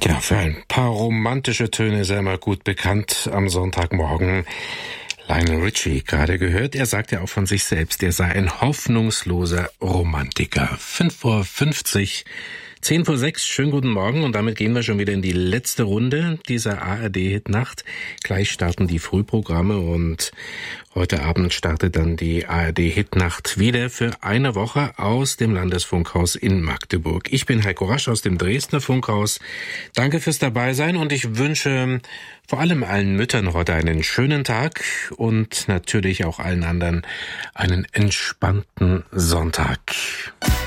Ja, für ein paar romantische Töne ist er immer gut bekannt am Sonntagmorgen. Lionel Richie gerade gehört. Er sagt ja auch von sich selbst, er sei ein hoffnungsloser Romantiker. 5:50 10:06, schönen guten Morgen und damit gehen wir schon wieder in die letzte Runde dieser ARD-Hit-Nacht. Gleich starten die Frühprogramme und heute Abend startet dann die ARD-Hit-Nacht wieder für eine Woche aus dem Landesfunkhaus in Magdeburg. Ich bin Heiko Rasch aus dem Dresdner Funkhaus. Danke fürs Dabeisein und ich wünsche vor allem allen Müttern heute einen schönen Tag und natürlich auch allen anderen einen entspannten Sonntag.